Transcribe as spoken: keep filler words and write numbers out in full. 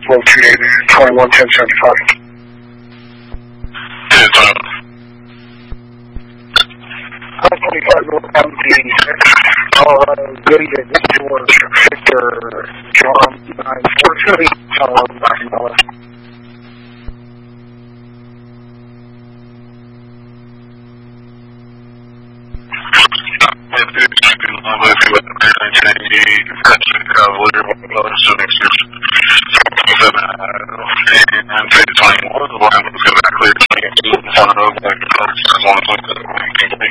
Flow two eighty, twenty-one ten seventy-five. Yeah, time. five twenty-five North M D six, Colorado, Lydia, George, Victor, John, nine four two eight, Colorado, nine dollars. If it's been a little bit of a nineteen eighty, Cavalier, one dollars, so next year, seven,